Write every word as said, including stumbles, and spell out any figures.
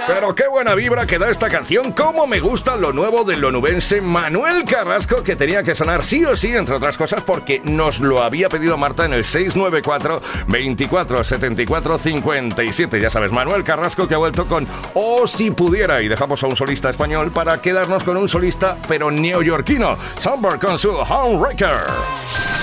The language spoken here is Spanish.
Pero qué buena vibra que da esta canción. Cómo me gusta lo nuevo del onubense Manuel Carrasco, que tenía que sonar sí o sí, entre otras cosas, porque nos lo había pedido Marta en el seis nueve cuatro, veinticuatro, setenta y cuatro, cincuenta y siete. Ya sabes, Manuel Carrasco, que ha vuelto con Oh si pudiera, y dejamos a un solista español para quedarnos con un solista pero neoyorquino, Songbird con su Homewrecker.